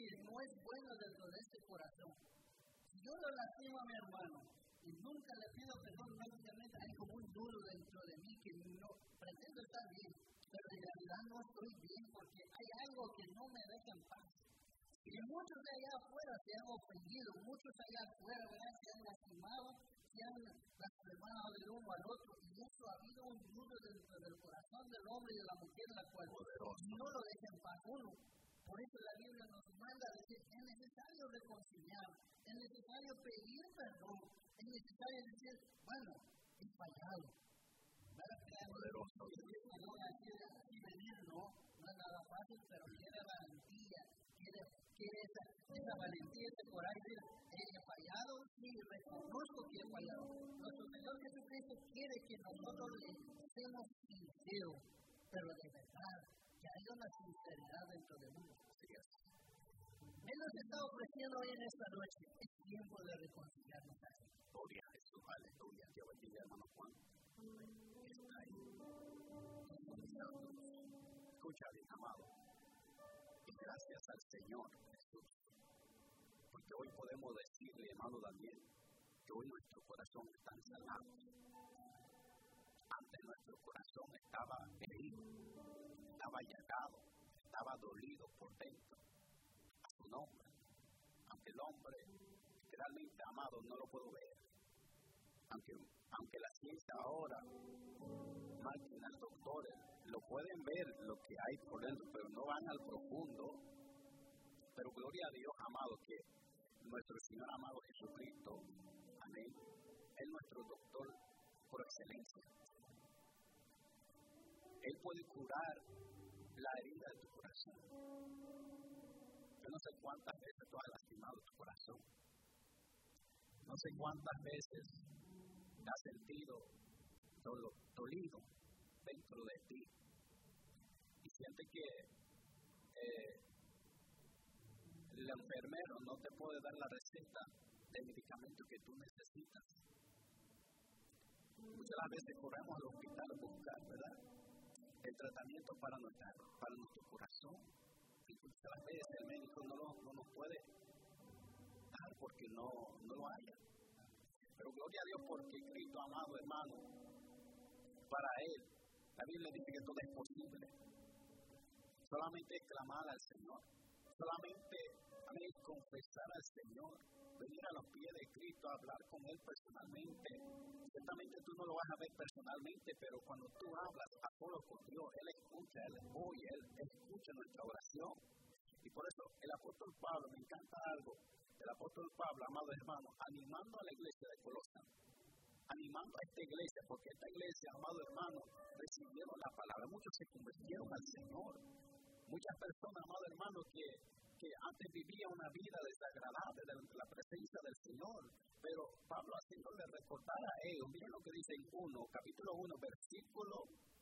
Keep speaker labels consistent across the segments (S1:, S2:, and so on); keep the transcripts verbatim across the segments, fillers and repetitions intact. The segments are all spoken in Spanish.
S1: que no es bueno dentro de este corazón. Si yo lo lastimo a mi hermano y nunca le pido perdón, prácticamente hay como un nudo dentro de mí que no pretendo estar bien, pero en realidad no estoy bien porque hay algo que no me deja en paz. Y muchos de allá afuera se han ofendido, muchos allá afuera, ¿verdad?, se han lastimado, se han lastimado del uno al otro, y eso ha habido un nudo dentro del corazón del hombre y de la mujer, la cual no lo deja en paz uno. Por eso la Biblia nos manda a decir, es necesario reconciliar, es necesario pedir perdón, es necesario decir, bueno, he fallado. ¿Verdad? Poderoso. No así venir, no, no es nada fácil, pero quiere valentía, quiere, quiere esa, esa valentía, ese coraje, he fallado, sí, reconozco que he fallado. Nuestro Señor Jesucristo quiere que nosotros le seamos sinceros, pero de verdad, que haya una sinceridad dentro de nosotros. Él nos está ofreciendo hoy en esta noche el tiempo de reconciliarnos a Él. Gloria a Jesús, aleluya. Dios bendiga, hermano Juan. Está ahí. Escucha bien, amado. Y gracias al Señor Jesús. Porque hoy podemos decirle, hermano Daniel, que hoy nuestro corazón está sanado. Antes nuestro corazón estaba herido, estaba llagado, estaba dolido por dentro. A su nombre. Aunque el hombre realmente amado no lo puedo ver. Aunque, aunque la ciencia ahora, máquinas, doctores, lo pueden ver lo que hay por dentro, pero no van al profundo. Pero gloria a Dios, amado, que nuestro Señor amado Jesucristo, amén, es nuestro doctor por excelencia. Él puede curar la herida de tu corazón. Yo no sé cuántas veces tú has lastimado tu corazón. No sé cuántas veces te has sentido dolo, dolido dentro de ti. Y sientes que eh, el enfermero no te puede dar la receta del medicamento que tú necesitas. Muchas veces corremos al hospital a buscar, ¿verdad?, el tratamiento para, nuestra, para nuestro corazón. Y muchas veces el médico no, lo, no nos puede dar porque no, no lo haya. Pero gloria a Dios porque Cristo, amado hermano, para Él, la Biblia dice que todo es posible. Solamente es clamar al Señor. Solamente, amén, confesar al Señor. Venir a los pies de Cristo a hablar con Él personalmente. Ciertamente tú no lo vas a ver personalmente, pero cuando tú hablas a solo con Dios, Él escucha, Él oye, Él escucha nuestra oración. Y por eso el apóstol Pablo, me encanta algo, el apóstol Pablo, amado hermano, animando a la iglesia de Colosas, animando a esta iglesia, porque esta iglesia, amado hermano, recibieron la palabra, muchos se convirtieron al Señor. Muchas personas, amado hermano, que, que antes vivían una vida desagradable de la presencia del Señor, pero Pablo haciéndole recordar a ellos, miren lo que dice en uno, capítulo uno, versículo,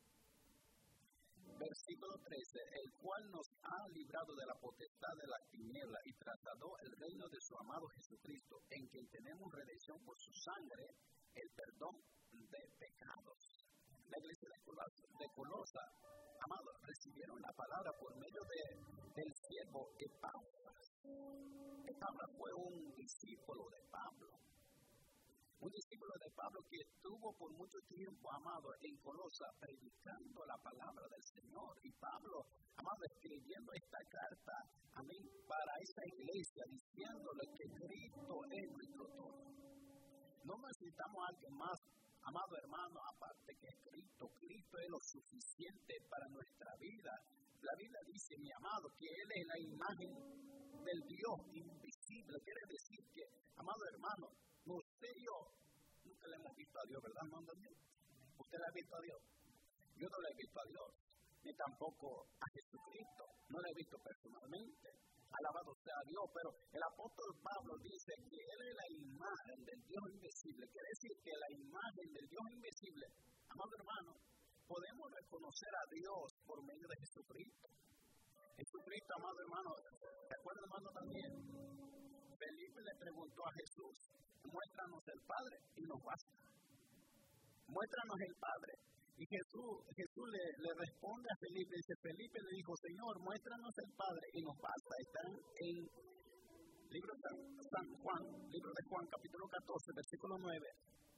S1: versículo trece, el cual nos ha librado de la potestad de la tiniebla y trasladó el reino de su amado Jesucristo, en quien tenemos redención por su sangre, el perdón de pecados. La iglesia de Colosas, de Colosas, amados, recibieron la palabra por medio de, del siervo Epafras. Epafras fue un discípulo de Pablo. Un discípulo de Pablo que estuvo por mucho tiempo, amado, en Colosas, predicando la palabra del Señor. Y Pablo, amado, escribiendo esta carta, amén, para esa iglesia, diciéndole que Cristo es nuestro todo. No necesitamos a alguien más, amado hermano, aparte que Cristo. Cristo es lo suficiente para nuestra vida. La Biblia dice, mi amado, que Él es la imagen del Dios invisible. Quiere decir que, amado hermano, usted y yo nunca le hemos visto a Dios, ¿verdad, hermano? ¿Usted le ha visto a Dios? Yo no le he visto a Dios, ni tampoco a Jesucristo. No le he visto personalmente. Alabado sea Dios, pero el apóstol Pablo dice que Él es la imagen del Dios invisible. Quiere decir que la imagen del Dios invisible, amado hermano, podemos reconocer a Dios por medio de Jesucristo. Jesucristo, amado hermano, ¿te acuerdas, hermano, también? Felipe le preguntó a Jesús, muéstranos el Padre y nos basta. Muéstranos el Padre. Y Y Jesús, Jesús le, le responde a Felipe, dice, Felipe le dijo, Señor, muéstranos el Padre y nos basta. Están en libro de San, San Juan, libro de Juan, capítulo catorce, versículo nueve.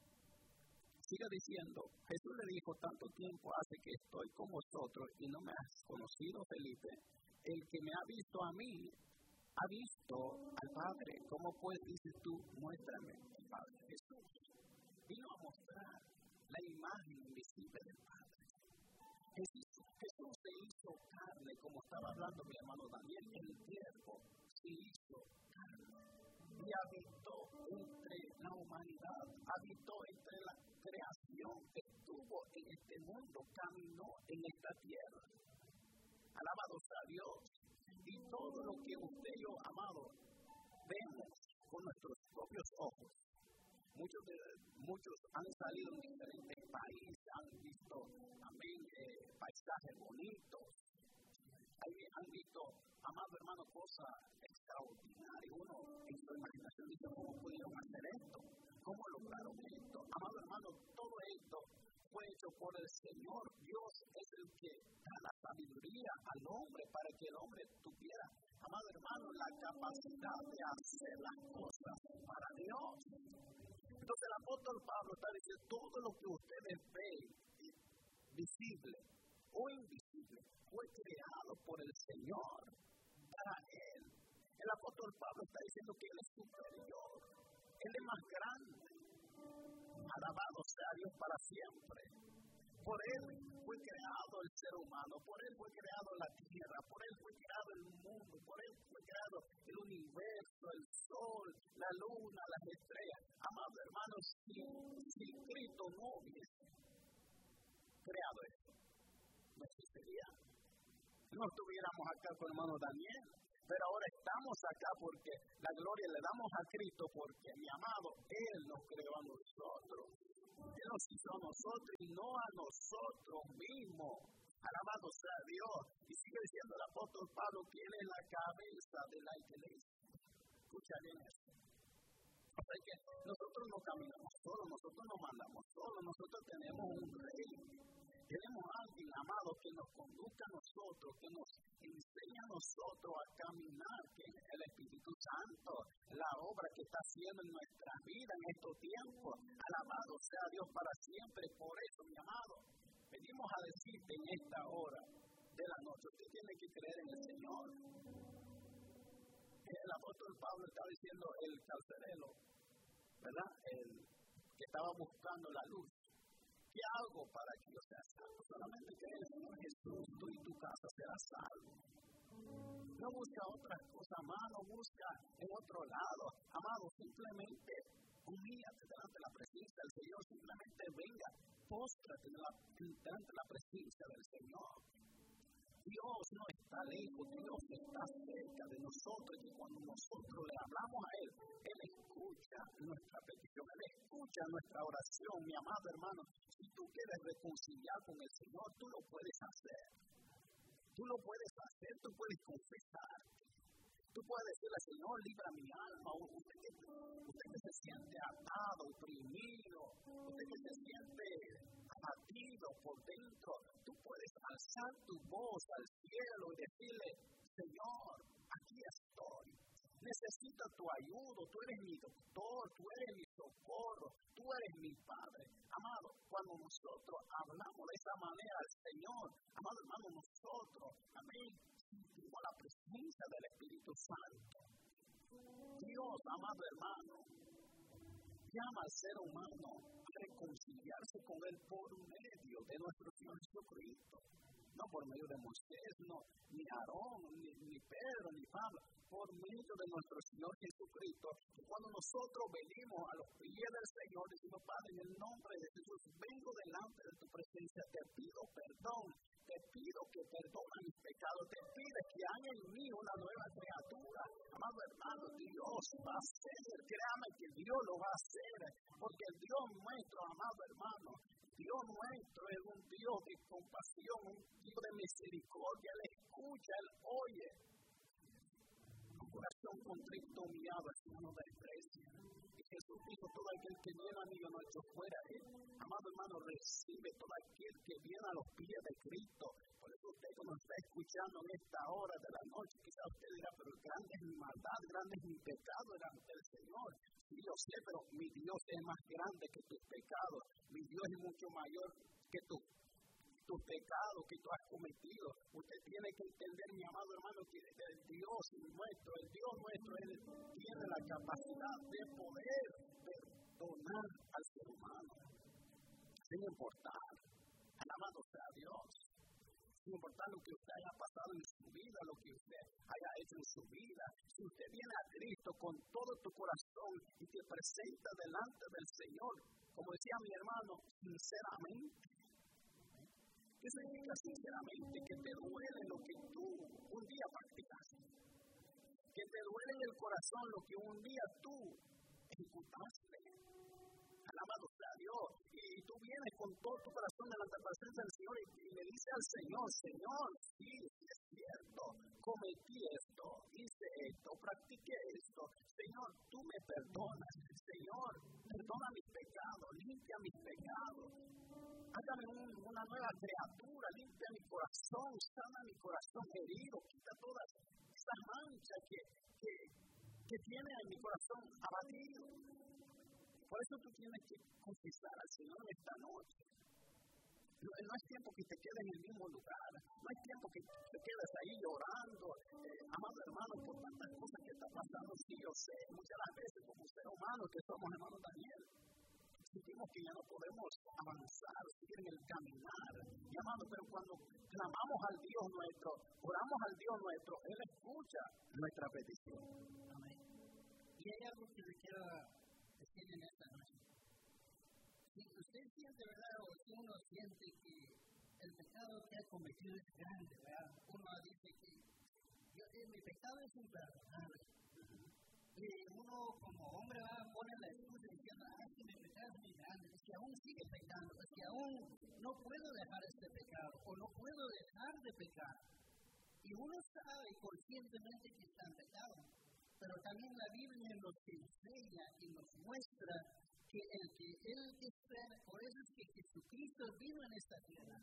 S1: Sigue diciendo, Jesús le dijo, tanto tiempo hace que estoy con vosotros y no me has conocido, Felipe. El que me ha visto a mí, ha visto al Padre. ¿Cómo pues dices tú, muéstrame al Padre? Jesús vino a mostrar la imagen invisible del Padre. Jesús, Jesús se hizo carne, como estaba hablando mi hermano Daniel, el tiempo se hizo carne y habitó entre la humanidad, habitó entre la creación, estuvo en este mundo, caminó en esta tierra. Alabado sea Dios. Y todo lo que usted y yo, amado, vemos con nuestros propios ojos. Muchos, de, muchos han salido en diferentes países, han visto, amén, eh, paisajes bonitos. Ahí han visto, amado hermano, cosas extraordinarias. Uno en su imaginación dice, ¿cómo pudieron hacer esto? ¿Cómo lograron esto? Amado hermano, todo esto fue hecho por el Señor. Dios es el que da la sabiduría al hombre para que el hombre tuviera, amado hermano, la capacidad de hacer las cosas para Dios. Entonces el apóstol Pablo está diciendo, todo lo que ustedes ven, visible o invisible, fue creado por el Señor para Él. El apóstol Pablo está diciendo que Él es superior, Él es más grande. Alabado sea Dios para siempre. Por Él fue creado el ser humano, por Él fue creado la tierra, por Él fue creado el mundo, por Él fue creado el universo, el sol, la luna, las estrellas. Amados hermanos, si, si Cristo no hubiese creado esto, no existiría. No estuviéramos acá con el hermano Daniel, pero ahora estamos acá porque la gloria le damos a Cristo, porque mi amado, Él nos creó a nosotros. Él nos hizo a nosotros y no a nosotros mismos. Alabado sea Dios. Y sigue diciendo el apóstol Pablo que Él es la cabeza de la iglesia. Escucha bien eso. O sea que nosotros no caminamos solos, nosotros no mandamos solos, nosotros tenemos un rey. Tenemos a alguien, amado, que nos conduzca a nosotros, que nos enseña a nosotros a caminar, que es el Espíritu Santo, la obra que está haciendo en nuestra vida en estos tiempos. Alabado sea Dios para siempre. Por eso, mi amado, venimos a decirte en esta hora de la noche, usted tiene que creer en el Señor. El apóstol Pablo estaba diciendo, el carcelero, ¿verdad? El que estaba buscando la luz. ¿Qué hago para que yo sea salvo? Solamente que el Señor Jesús, tú y tu casa serás salvo. No busca otras cosas más, no busca en otro lado. Amado, simplemente humíllate delante de la presencia del Señor. Simplemente venga, póstrate delante de la presencia del Señor. Dios no está lejos, Dios está cerca de nosotros, y cuando nosotros le hablamos a Él, Él escucha nuestra petición, Él escucha nuestra oración. Mi amado hermano, si tú quieres reconciliar con el Señor, tú lo puedes hacer. Tú lo puedes hacer, tú puedes confesar. Tú puedes decirle, Señor, libra mi alma. Usted que, usted que se siente atado, oprimido, usted que se siente abatido por dentro, tú puedes alzar tu voz al cielo y decirle, Señor, aquí estoy. Necesito tu ayuda, tú eres mi doctor, tú eres mi socorro, tú eres mi Padre. Amado, cuando nosotros hablamos de esa manera al Señor, amado hermano, nosotros, amén, sentimos la presencia del Espíritu Santo. Dios, amado hermano, llama al ser humano a reconciliarse con Él por medio de nuestro Señor Jesucristo. No por medio de Moisés, no, ni Aarón, ni, ni Pedro, ni Pablo, por medio de nuestro Señor Jesucristo. Y cuando nosotros venimos a los pies del Señor, decimos, Padre, en el nombre de Jesús, vengo delante de tu presencia, te pido perdón, te pido que perdone mis pecados, te pido que haga en mí una nueva criatura. Amado hermano, Dios va a hacer, créame que Dios lo va a hacer, porque el Dios nuestro, amado hermano, Dios nuestro es un Dios de compasión, un Dios de misericordia. Él escucha, Él oye. Un corazón corazón contrito humillado, hermano, desprecia. Y Jesús dijo, todo aquel que viene a mí, yo no echo fuera a él. Amado hermano, recibe todo aquel que viene a los pies de Cristo. Por eso usted, cuando está escuchando en esta hora de la noche, quizás usted dirá, pero grande es mi maldad, grande es mi pecado delante del Señor. Sí, yo sé, pero mi Dios es más grande que tus pecados. Mi Dios es mucho mayor que tú. Tus pecados que tú has cometido. Usted tiene que entender, mi amado hermano, que el Dios nuestro, el Dios nuestro, Él tiene la capacidad de poder perdonar al ser humano. Sin importar, alabado sea Dios, sin importar lo que usted haya pasado en su vida, lo que usted haya hecho en su vida. Si usted viene a Cristo con todo tu corazón y te presenta delante del Señor, como decía mi hermano, sinceramente. ¿Qué significa sinceramente? Que te duele lo que tú un día practicaste. Que te duele en el corazón lo que un día tú ejecutaste. Alabado sea Dios. Y tú vienes con todo tu corazón delante de la presencia del Señor y, y le dices al Señor, Señor, sí, es cierto, cometí esto, hice esto, practiqué esto. Señor, tú me perdonas. Señor, perdona mis pecados, limpia mis pecados. Hágame un, una nueva criatura, limpia mi corazón, sana mi corazón herido, quita todas esas manchas que, que, que tiene en mi corazón abatido. Por eso tú tienes que confesar al Señor en esta noche. No, no es tiempo que te quedes en el mismo lugar, no es tiempo que te quedes ahí llorando, eh, amado hermano, por tantas cosas que están pasando. Sí, yo sé, muchas veces como seres humanos que somos, hermano Daniel, sentimos que ya no podemos avanzar, seguir en el caminar. Y amado, pero cuando clamamos al Dios nuestro, oramos al Dios nuestro, Él escucha nuestra petición.
S2: Amén. Y hay algo que le quiero decir en esta noche. Si usted siente, ¿verdad? O si uno siente que el pecado que ha cometido es grande, ¿verdad? Uno dice que yo, eh, mi pecado es imperdonable. Y uno como hombre va a poner la excusa diciendo, ah, que mi pecado es muy grande, es que aún sigue pecando, es que aún no puedo dejar este pecado, o no puedo dejar de pecar. Y uno sabe conscientemente que está en pecado, pero también la Biblia nos enseña y nos muestra que el que Él espera, por eso es que Jesucristo vino en esta tierra,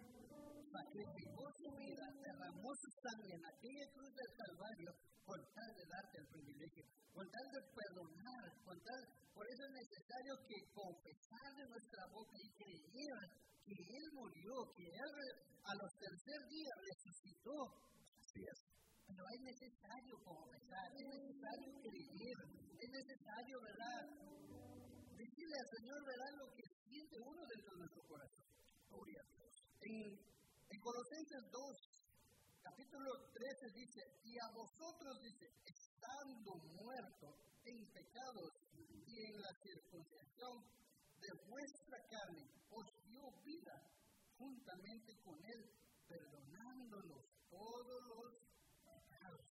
S2: sacrificó su vida, derramó su sangre en aquella cruz del Calvario, con tal de darte el privilegio, con tal de perdonar, con tal, por eso es necesario que confesar de nuestra boca y creer que Él murió, que Él a los tercer días resucitó. Así es. Pero es necesario confesar, es necesario creer, es necesario, ¿verdad?, decirle al Señor, ¿verdad?, lo que siente uno dentro de nuestro corazón. Gloria a Dios. En, en Colosenses dos, capítulo trece dice, y a vosotros dice, estando muertos en pecados y en la circuncisión de vuestra carne, os dio vida juntamente con Él, perdonándonos todos los pecados.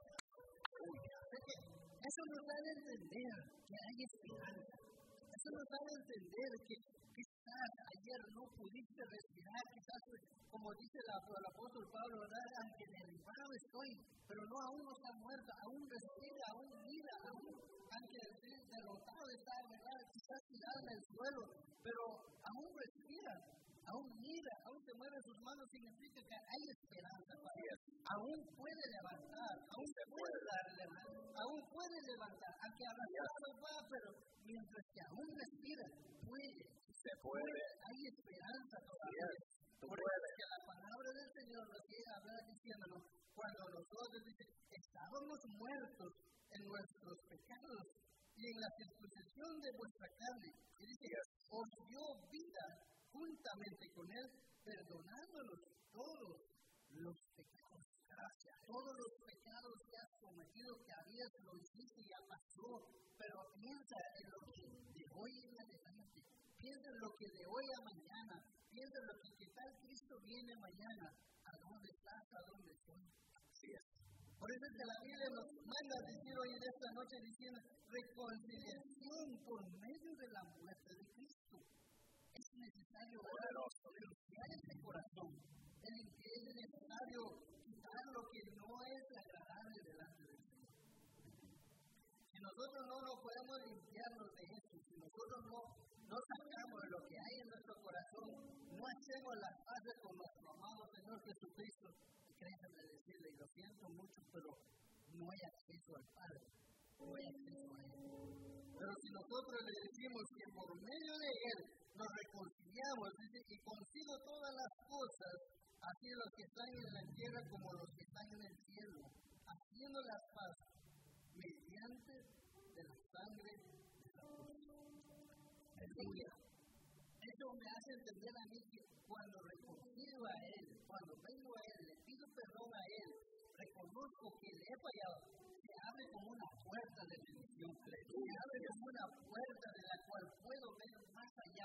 S2: Eso nos da a entender que hay esperanza. Eso nos da a entender que quizás ayer no pudiste respirar, quizás como dice la, el apóstol Pablo, ¿verdad?, aunque derribado estoy, pero no aún no está muerto, aún respira, aún mira, aún, aunque derrotado está, ¿verdad?, quizás tirado en el suelo, pero aún respira, aún mira, aún se mueve sus manos, significa que hay esperanza para él. Aún puede levantar, aún se puede darle, aún puede levantar, aunque arrastrado va, pero mientras que aún respira, puede,
S1: se puede,
S2: hay esperanza todavía. Por eso es que la palabra del Señor nos llega a hablar diciéndonos, cuando nosotros dice, estábamos muertos en nuestros pecados y en la circuncisión de vuestra carne, y dice, os dio vida juntamente con Él, perdonándonos todos los pecados. Gracias. Todos los pecados que has cometido, que habías, lo hiciste y ya pasó, pero piensa en lo que de hoy en adelante, piensa en lo que de hoy a mañana, piensa en lo que que tal Cristo viene mañana, a dónde estás, a dónde estoy. Así es. Por eso es que la Biblia nos manda a decir hoy en esta noche diciendo reconciliación por medio de la muerte de Cristo. Es necesario limpiar este corazón, es necesario quitar lo que no es agradable delante del Señor. nosotros no nos podemos limpiarnos de eso, si nosotros no, no sacamos lo que hay en nuestro corazón, no hacemos las paces con nuestro amado Señor Jesucristo, créanme decirle, y lo siento mucho, pero no hay acceso al Padre, no hay acceso a Él. Pero si nosotros le decimos que por medio de Él nos reconciliamos, dice, y consigo todas las cosas, así los que están en la tierra como los que están en el cielo, haciendo las paces mediante de la sangre de la cruz. Aleluya. Eso me hace entender a mí que cuando reconcilio a Él, cuando vengo a Él, le pido perdón a Él, reconozco que le he fallado, se abre como una puerta de bendición, se abre como una puerta de